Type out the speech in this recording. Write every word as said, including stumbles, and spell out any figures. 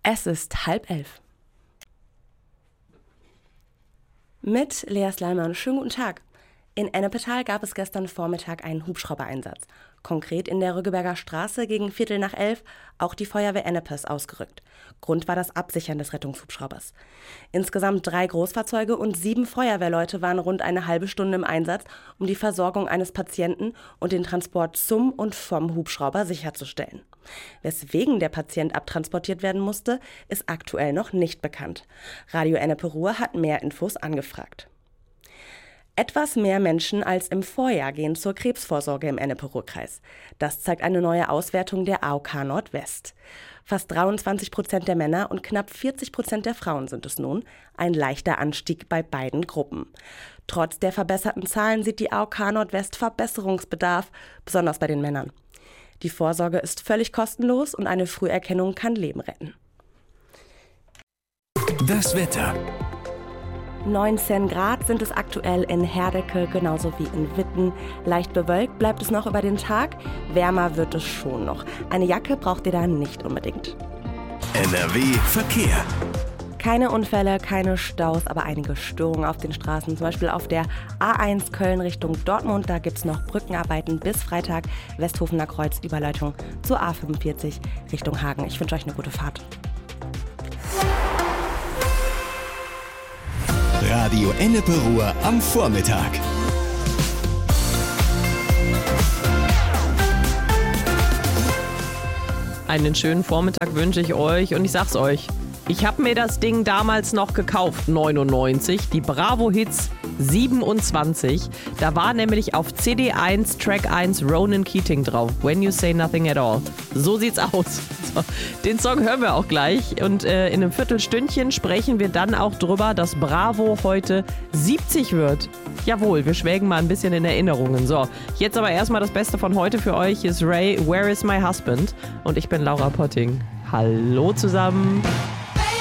Es ist halb elf. Mit Lea Sleiman. Schönen guten Tag. In Ennepetal gab es gestern Vormittag einen Hubschraubereinsatz. Konkret in der Rüggeberger Straße gegen Viertel nach elf auch die Feuerwehr Ennepes ausgerückt. Grund war das Absichern des Rettungshubschraubers. Insgesamt drei Großfahrzeuge und sieben Feuerwehrleute waren rund eine halbe Stunde im Einsatz, um die Versorgung eines Patienten und den Transport zum und vom Hubschrauber sicherzustellen. Weswegen der Patient abtransportiert werden musste, ist aktuell noch nicht bekannt. Radio Ennepe-Ruhr hat mehr Infos angefragt. Etwas mehr Menschen als im Vorjahr gehen zur Krebsvorsorge im Ennepe-Ruhr-Kreis. Das zeigt eine neue Auswertung der A O K Nordwest. Fast dreiundzwanzig Prozent der Männer und knapp vierzig Prozent der Frauen sind es nun. Ein leichter Anstieg bei beiden Gruppen. Trotz der verbesserten Zahlen sieht die A O K Nordwest Verbesserungsbedarf, besonders bei den Männern. Die Vorsorge ist völlig kostenlos und eine Früherkennung kann Leben retten. Das Wetter. neunzehn Grad sind es aktuell in Herdecke, genauso wie in Witten. Leicht bewölkt bleibt es noch über den Tag, wärmer wird es schon noch. Eine Jacke braucht ihr da nicht unbedingt. N R W Verkehr. Keine Unfälle, keine Staus, aber einige Störungen auf den Straßen. Zum Beispiel auf der A eins Köln Richtung Dortmund. Da gibt es noch Brückenarbeiten bis Freitag. Westhofener Kreuz, Überleitung zur A fünfundvierzig Richtung Hagen. Ich wünsche euch eine gute Fahrt. Radio Ennepe-Ruhr am Vormittag. Einen schönen Vormittag wünsche ich euch und ich sag's euch. Ich habe mir das Ding damals noch gekauft, neunundneunzig, die Bravo Hits siebenundzwanzig. Da war nämlich auf C D eins, Track eins Ronan Keating drauf. When You Say Nothing at All. So sieht's aus. So, den Song hören wir auch gleich und äh, in einem Viertelstündchen sprechen wir dann auch drüber, dass Bravo heute siebzig wird. Jawohl, wir schwelgen mal ein bisschen in Erinnerungen. So, jetzt aber erstmal das Beste von heute für euch. Hier ist Ray, Where is my husband? Und ich bin Laura Potting. Hallo zusammen.